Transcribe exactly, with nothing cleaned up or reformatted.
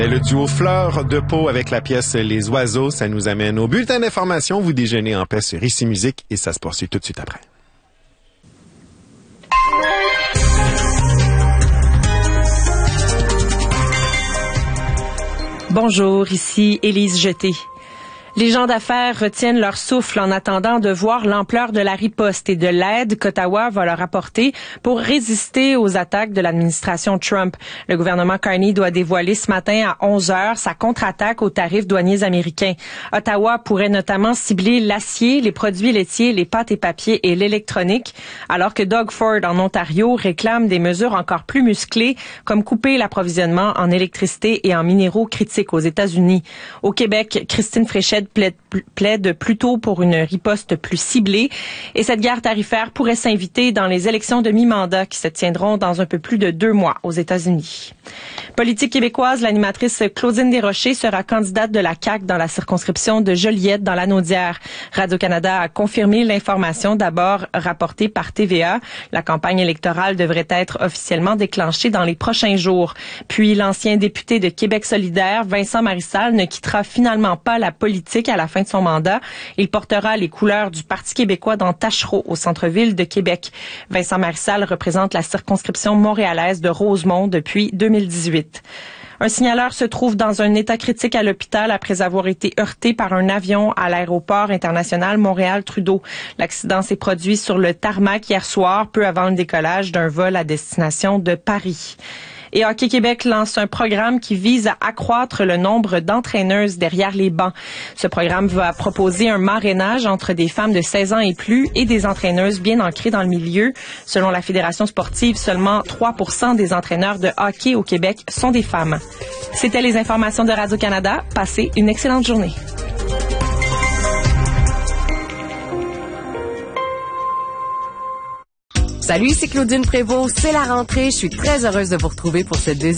Et le duo Fleur de Pau avec la pièce Les Oiseaux, ça nous amène au bulletin d'information. Vous déjeunez en paix sur Ici Musique et ça se poursuit tout de suite après. Bonjour, ici Élise Jeté. Les gens d'affaires retiennent leur souffle en attendant de voir l'ampleur de la riposte et de l'aide qu'Ottawa va leur apporter pour résister aux attaques de l'administration Trump. Le gouvernement Carney doit dévoiler ce matin à onze heures sa contre-attaque aux tarifs douaniers américains. Ottawa pourrait notamment cibler l'acier, les produits laitiers, les pâtes et papiers et l'électronique, alors que Doug Ford en Ontario réclame des mesures encore plus musclées, comme couper l'approvisionnement en électricité et en minéraux critiques aux États-Unis. Au Québec, Christine Fréchette plaide, plaide plutôt pour une riposte plus ciblée et cette guerre tarifaire pourrait s'inviter dans les élections de mi-mandat qui se tiendront dans un peu plus de deux mois aux États-Unis. Politique québécoise, l'animatrice Claudine Desrochers sera candidate de la C A Q dans la circonscription de Joliette dans l'Anaudière. Radio-Canada a confirmé l'information d'abord rapportée par T V A. La campagne électorale devrait être officiellement déclenchée dans les prochains jours. Puis l'ancien député de Québec solidaire, Vincent Marissal, ne quittera finalement pas la politique à la fin de son mandat. Il portera les couleurs du Parti québécois dans Tachereau, au centre-ville de Québec. Vincent Marissal représente la circonscription montréalaise de Rosemont depuis deux mille dix-huit. Un signaleur se trouve dans un état critique à l'hôpital après avoir été heurté par un avion à l'aéroport international Montréal-Trudeau. L'accident s'est produit sur le tarmac hier soir, peu avant le décollage d'un vol à destination de Paris. Et Hockey Québec lance un programme qui vise à accroître le nombre d'entraîneuses derrière les bancs. Ce programme va proposer un marrainage entre des femmes de seize ans et plus et des entraîneuses bien ancrées dans le milieu. Selon la Fédération sportive, seulement trois pour cent des entraîneurs de hockey au Québec sont des femmes. C'était les informations de Radio-Canada. Passez une excellente journée. Salut, c'est Claudine Prévost. C'est la rentrée. Je suis très heureuse de vous retrouver pour cette deuxième